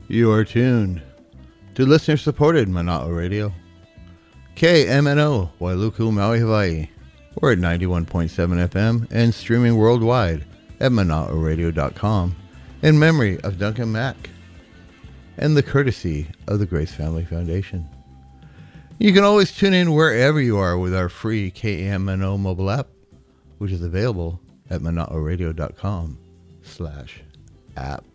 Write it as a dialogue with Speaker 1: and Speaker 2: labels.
Speaker 1: You are tuned to listener-supported Mana'o Radio, KMNO, Wailuku, Maui, Hawaii. We're at 91.7 FM and streaming worldwide at mana'oradio.com in memory of Duncan Mack and the courtesy of the Grace Family Foundation. You can always tune in wherever you are with our free KMNO mobile app, which is available at mana'oradio.com/app.